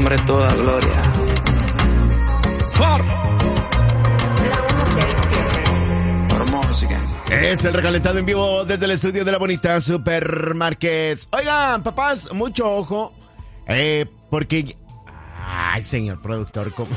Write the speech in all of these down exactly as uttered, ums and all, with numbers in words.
nombre es toda gloria. For. Es el recalentado en vivo desde el estudio de la bonita Supermarkets. Oigan, papás, mucho ojo, eh, porque... Ay, señor productor, ¿cómo?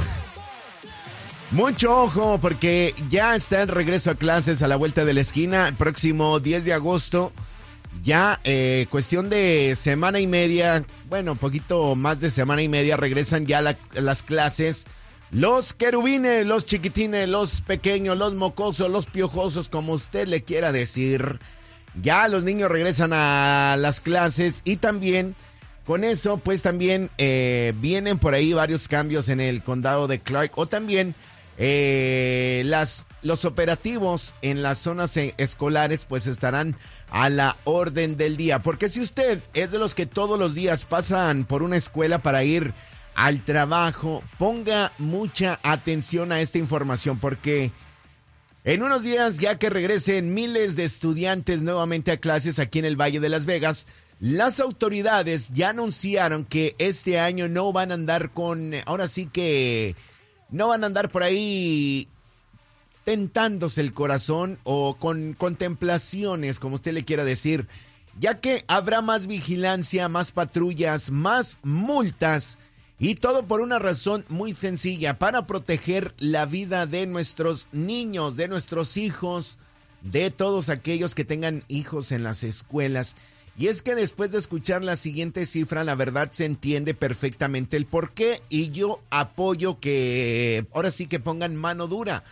Mucho ojo, porque ya está el regreso a clases a la vuelta de la esquina, el próximo diez de agosto. Ya, eh, cuestión de semana y media, bueno, poquito más de semana y media, regresan ya la, las clases. Los querubines, los chiquitines, los pequeños, los mocosos, los piojosos, como usted le quiera decir. Ya los niños regresan a las clases y también con eso, pues también eh, vienen por ahí varios cambios en el condado de Clark. O también eh, las, los operativos en las zonas escolares pues estarán a la orden del día. Porque si usted es de los que todos los días pasan por una escuela para ir al trabajo, ponga mucha atención a esta información porque en unos días, ya que regresen miles de estudiantes nuevamente a clases aquí en el Valle de Las Vegas, las autoridades ya anunciaron que este año no van a andar con, ahora sí que no van a andar por ahí tentándose el corazón o con contemplaciones, como usted le quiera decir, ya que habrá más vigilancia, más patrullas, más multas. Y todo por una razón muy sencilla, para proteger la vida de nuestros niños, de nuestros hijos, de todos aquellos que tengan hijos en las escuelas. Y es que después de escuchar la siguiente cifra, la verdad se entiende perfectamente el porqué y yo apoyo que ahora sí que pongan mano dura.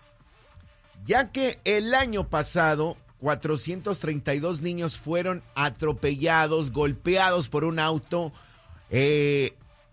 Ya que el año pasado cuatrocientos treinta y dos niños fueron atropellados, golpeados por un auto, eh...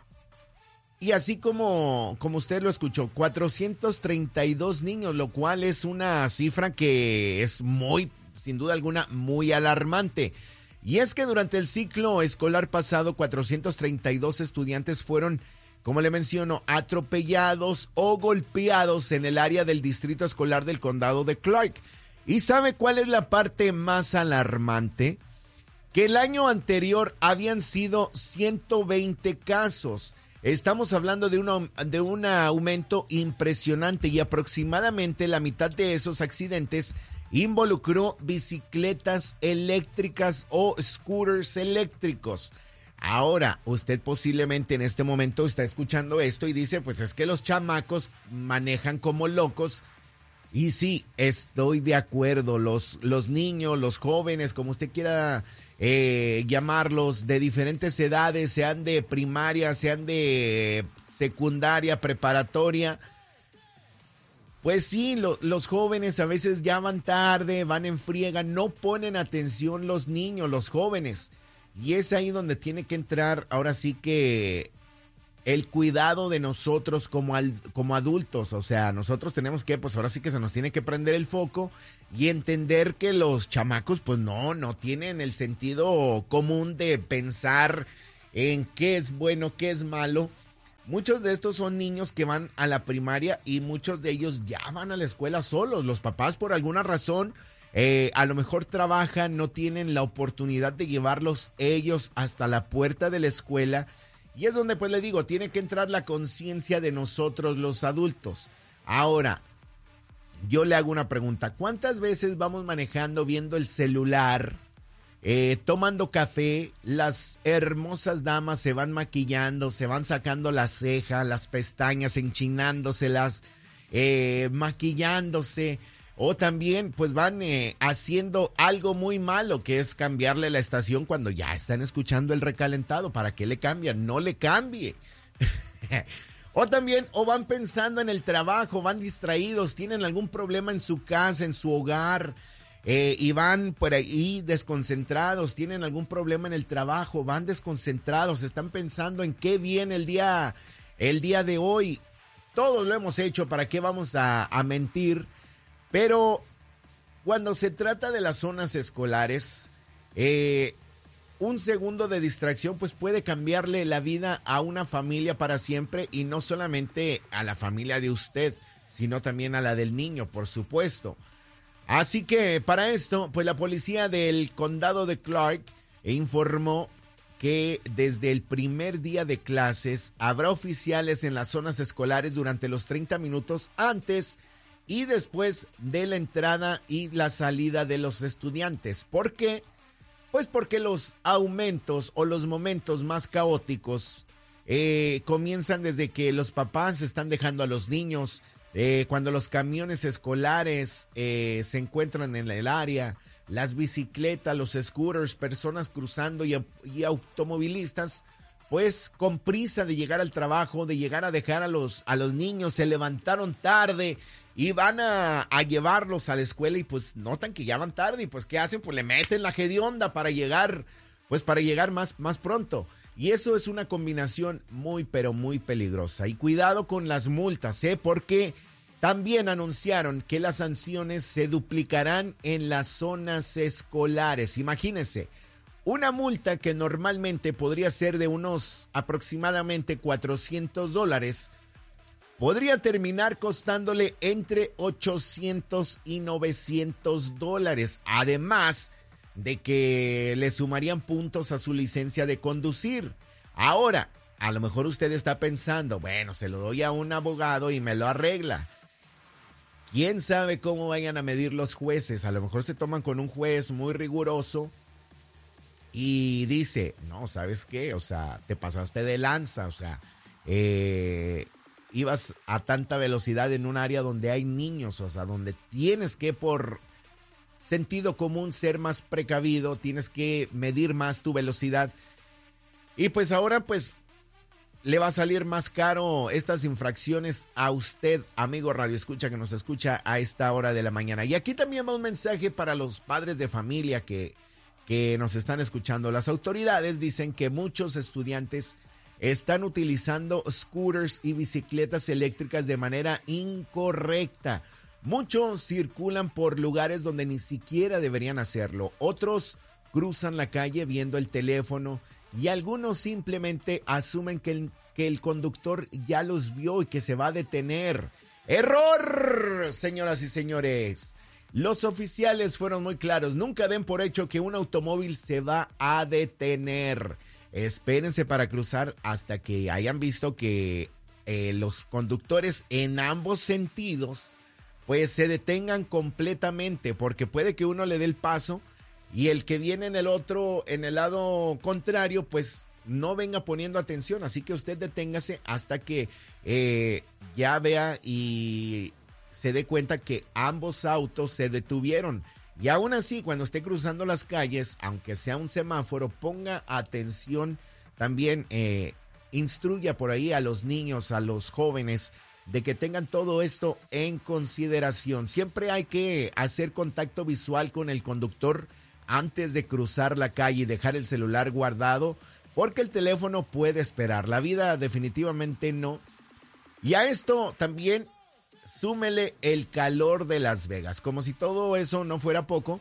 Y así como, como usted lo escuchó, cuatrocientos treinta y dos niños, lo cual es una cifra que es muy, sin duda alguna, muy alarmante. Y es que durante el ciclo escolar pasado, cuatrocientos treinta y dos estudiantes fueron, como le menciono, atropellados o golpeados en el área del distrito escolar del condado de Clark. ¿Y sabe cuál es la parte más alarmante? Que el año anterior habían sido ciento veinte casos. Estamos hablando de, una, de un aumento impresionante y aproximadamente la mitad de esos accidentes involucró bicicletas eléctricas o scooters eléctricos. Ahora, usted posiblemente en este momento está escuchando esto y dice, pues es que los chamacos manejan como locos. Y sí, estoy de acuerdo, los, los niños, los jóvenes, como usted quiera eh, llamarlos, de diferentes edades, sean de primaria, sean de secundaria, preparatoria, pues sí, lo, los jóvenes a veces ya van tarde, van en friega, no ponen atención los niños, los jóvenes. Y es ahí donde tiene que entrar, ahora sí que el cuidado de nosotros como, al, como adultos. O sea, nosotros tenemos que, pues ahora sí que se nos tiene que prender el foco y entender que los chamacos, pues no, no tienen el sentido común de pensar en qué es bueno, qué es malo. Muchos de estos son niños que van a la primaria y muchos de ellos ya van a la escuela solos. Los papás, por alguna razón, eh, a lo mejor trabajan, no tienen la oportunidad de llevarlos ellos hasta la puerta de la escuela. Y es donde, pues le digo, tiene que entrar la conciencia de nosotros los adultos. Ahora, yo le hago una pregunta. ¿Cuántas veces vamos manejando, viendo el celular, eh, tomando café? Las hermosas damas se van maquillando, se van sacando las cejas, las pestañas, enchinándoselas, eh, maquillándose. O también pues van eh, haciendo algo muy malo, que es cambiarle la estación cuando ya están escuchando el recalentado. ¿Para qué le cambian? No le cambie. O también, o van pensando en el trabajo, van distraídos, tienen algún problema en su casa, en su hogar, eh, y van por ahí desconcentrados, tienen algún problema en el trabajo, van desconcentrados, están pensando en qué viene el día, el día de hoy. Todos lo hemos hecho, ¿para qué vamos a, a mentir? Pero cuando se trata de las zonas escolares, eh, un segundo de distracción pues puede cambiarle la vida a una familia para siempre, y no solamente a la familia de usted, sino también a la del niño, por supuesto. Así que para esto, pues la policía del condado de Clark informó que desde el primer día de clases habrá oficiales en las zonas escolares durante los treinta minutos antes y después de la entrada y la salida de los estudiantes. ¿Por qué? Pues porque los aumentos o los momentos más caóticos eh, comienzan desde que los papás están dejando a los niños, eh, cuando los camiones escolares eh, se encuentran en el área, las bicicletas, los scooters, personas cruzando y, y automovilistas, pues con prisa de llegar al trabajo, de llegar a dejar a los, a los niños, se levantaron tarde y van a, a llevarlos a la escuela y pues notan que ya van tarde y pues ¿qué hacen? Pues le meten la hedionda para llegar, pues para llegar más, más pronto. Y eso es una combinación muy pero muy peligrosa. Y cuidado con las multas, ¿eh? Porque también anunciaron que las sanciones se duplicarán en las zonas escolares. Imagínense, una multa que normalmente podría ser de unos aproximadamente cuatrocientos dólares, podría terminar costándole entre ochocientos y novecientos dólares. Además de que le sumarían puntos a su licencia de conducir. Ahora, a lo mejor usted está pensando, bueno, se lo doy a un abogado y me lo arregla. ¿Quién sabe cómo vayan a medir los jueces? A lo mejor se toman con un juez muy riguroso y dice, no, ¿sabes qué? O sea, te pasaste de lanza, o sea, eh, ibas a tanta velocidad en un área donde hay niños, o sea, donde tienes que por sentido común ser más precavido, tienes que medir más tu velocidad. Y pues ahora pues le va a salir más caro estas infracciones a usted, amigo Radio Escucha, que nos escucha a esta hora de la mañana. Y aquí también va un mensaje para los padres de familia que, que nos están escuchando. Las autoridades dicen que muchos estudiantes están utilizando scooters y bicicletas eléctricas de manera incorrecta. Muchos circulan por lugares donde ni siquiera deberían hacerlo. Otros cruzan la calle viendo el teléfono y algunos simplemente asumen que el, que el conductor ya los vio y que se va a detener. ¡Error, señoras y señores! Los oficiales fueron muy claros. Nunca den por hecho que un automóvil se va a detener. Espérense para cruzar hasta que hayan visto que eh, los conductores en ambos sentidos pues se detengan completamente, porque puede que uno le dé el paso y el que viene en el otro, en el lado contrario, pues no venga poniendo atención. Así que usted deténgase hasta que eh, ya vea y se dé cuenta que ambos autos se detuvieron. Y aún así, cuando esté cruzando las calles, aunque sea un semáforo, ponga atención también, eh, instruya por ahí a los niños, a los jóvenes, de que tengan todo esto en consideración. Siempre hay que hacer contacto visual con el conductor antes de cruzar la calle y dejar el celular guardado, porque el teléfono puede esperar, la vida definitivamente no. Y a esto también súmele el calor de Las Vegas. Como si todo eso no fuera poco,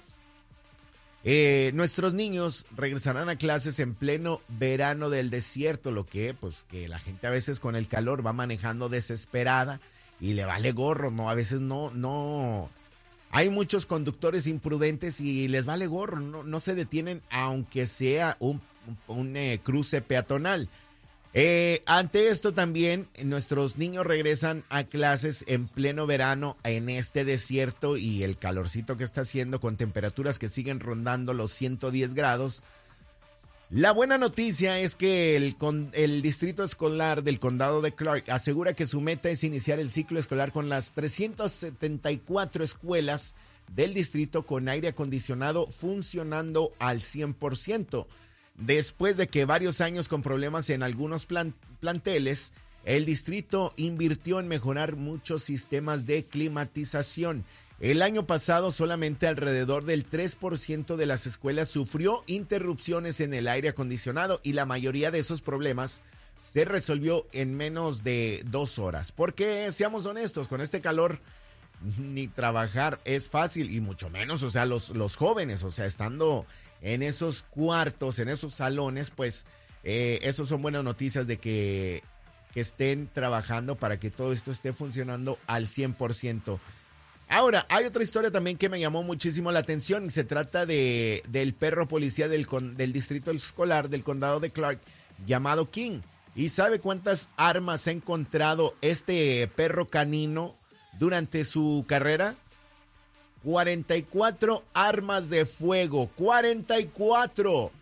eh, nuestros niños regresarán a clases en pleno verano del desierto, lo que pues que la gente a veces con el calor va manejando desesperada y le vale gorro, no, a veces no, no, hay muchos conductores imprudentes y les vale gorro, no, no se detienen aunque sea un, un, un eh, cruce peatonal. Eh, ante esto también nuestros niños regresan a clases en pleno verano en este desierto y el calorcito que está haciendo con temperaturas que siguen rondando los ciento diez grados. La buena noticia es que el, el distrito escolar del condado de Clark asegura que su meta es iniciar el ciclo escolar con las trescientas setenta y cuatro escuelas del distrito con aire acondicionado funcionando al cien por ciento. Después de que varios años con problemas en algunos plan, planteles, el distrito invirtió en mejorar muchos sistemas de climatización. El año pasado solamente alrededor del tres por ciento de las escuelas sufrió interrupciones en el aire acondicionado y la mayoría de esos problemas se resolvió en menos de dos horas. Porque, seamos honestos, con este calor ni trabajar es fácil y mucho menos, o sea, los, los jóvenes, o sea, estando en esos cuartos, en esos salones, pues eh, esos son buenas noticias de que, que estén trabajando para que todo esto esté funcionando al cien por ciento. Ahora, hay otra historia también que me llamó muchísimo la atención. Se trata de, del perro policía del, del distrito escolar del condado de Clark llamado King. ¿Y sabe cuántas armas ha encontrado este perro canino durante su carrera? cuarenta y cuatro armas de fuego. cuarenta y cuatro.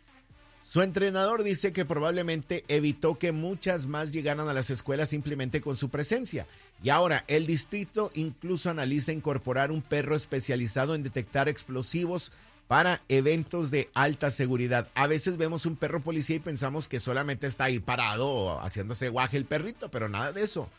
Su entrenador dice que probablemente evitó que muchas más llegaran a las escuelas simplemente con su presencia. Y ahora, el distrito incluso analiza incorporar un perro especializado en detectar explosivos para eventos de alta seguridad. A veces vemos un perro policía y pensamos que solamente está ahí parado haciéndose guaje el perrito, pero nada de eso.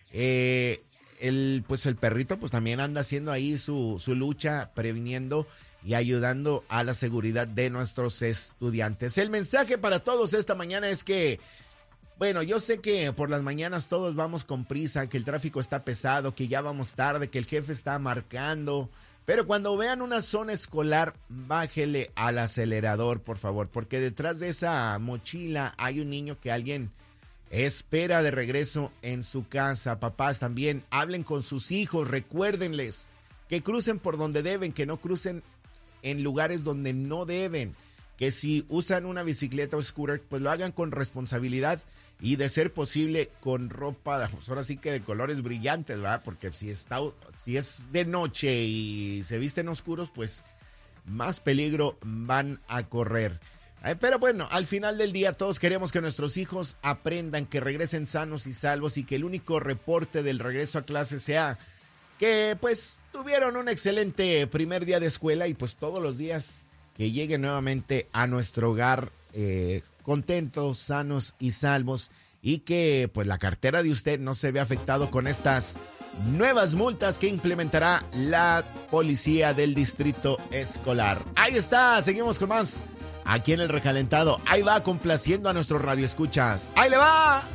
Eh, el, pues el perrito pues también anda haciendo ahí su, su lucha, previniendo y ayudando a la seguridad de nuestros estudiantes. El mensaje para todos esta mañana es que, bueno, yo sé que por las mañanas todos vamos con prisa, que el tráfico está pesado, que ya vamos tarde, que el jefe está marcando, pero cuando vean una zona escolar, bájele al acelerador, por favor, porque detrás de esa mochila hay un niño que alguien espera de regreso en su casa. Papás, también hablen con sus hijos, recuérdenles que crucen por donde deben, que no crucen en lugares donde no deben, que si usan una bicicleta o scooter, pues lo hagan con responsabilidad y de ser posible con ropa, pues ahora sí que de colores brillantes, ¿verdad? Porque si está, si es de noche y se visten oscuros, pues más peligro van a correr. Eh, pero bueno, al final del día todos queremos que nuestros hijos aprendan, que regresen sanos y salvos y que el único reporte del regreso a clase sea que pues tuvieron un excelente primer día de escuela y pues todos los días que lleguen nuevamente a nuestro hogar eh, contentos, sanos y salvos y que pues la cartera de usted no se vea afectado con estas nuevas multas que implementará la policía del distrito escolar. Ahí está, seguimos con más aquí en El Recalentado. Ahí va complaciendo a nuestros radioescuchas. ¡Ahí le va!